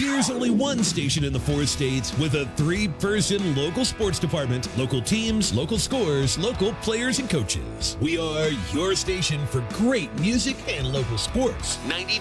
There's only one station in the 4 states with a 3-person local sports department, local teams, local scores, local players and coaches. We are your station for great music and local sports. 95.